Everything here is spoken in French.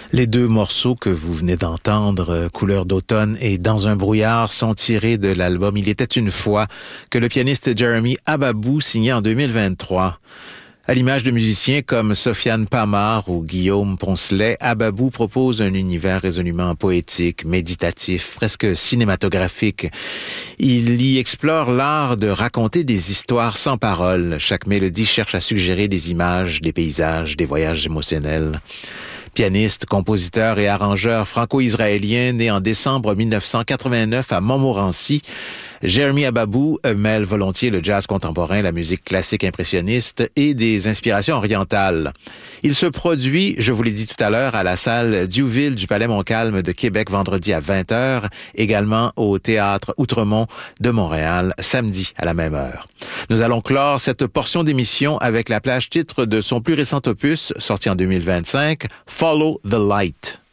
Les deux morceaux que vous venez d'entendre, Couleur d'automne et Dans un brouillard, sont tirés de l'album Il était une fois que le pianiste Jeremy Ababou signait en 2023. À l'image de musiciens comme Sofiane Pamar ou Guillaume Poncelet, Ababou propose un univers résolument poétique, méditatif, presque cinématographique. Il y explore l'art de raconter des histoires sans paroles. Chaque mélodie cherche à suggérer des images, des paysages, des voyages émotionnels. Pianiste, compositeur et arrangeur franco-israélien né en décembre 1989 à Montmorency, Jeremy Ababou mêle volontiers le jazz contemporain, la musique classique impressionniste et des inspirations orientales. Il se produit, je vous l'ai dit tout à l'heure, à la salle Diouville du Palais Montcalm de Québec vendredi à 20h, également au Théâtre Outremont de Montréal samedi à la même heure. Nous allons clore cette portion d'émission avec la plage titre de son plus récent opus, sorti en 2025, Follow the Light.